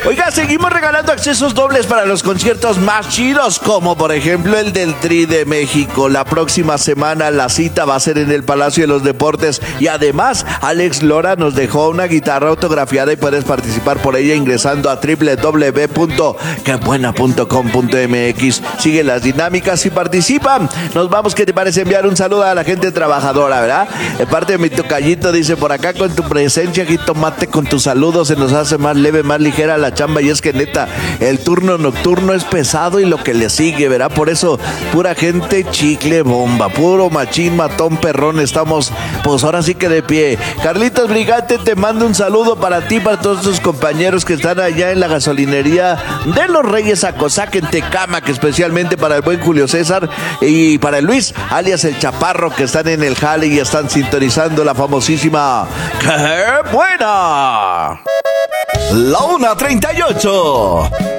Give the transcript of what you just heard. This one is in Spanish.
Oiga, seguimos regalando accesos dobles para los conciertos más chidos, como por ejemplo el del Tri de México. La próxima semana la cita va a ser en el Palacio de los Deportes y además Alex Lora nos dejó una guitarra autografiada y puedes participar por ella ingresando a www.quebuena.com.mx. Sigue las dinámicas y participan. Nos vamos, ¿qué te parece enviar un saludo a la gente trabajadora, verdad? En parte de mi tocallito dice por acá: con tu presencia, jitomate, con tus saludos se nos hace más leve, más ligera la chamba, y es que neta, el turno nocturno es pesado y lo que le sigue, ¿verdad? Por eso, pura gente chicle bomba, puro machín, matón, perrón, estamos pues ahora sí que de pie. Carlitos Brigante te mando un saludo para ti, para todos tus compañeros que están allá en la gasolinería de los Reyes Acosac en Tecámac, especialmente para el buen Julio César y para el Luis, alias el Chaparro, que están en el jale y están sintonizando la famosísima ¡Qué buena! La 1:38.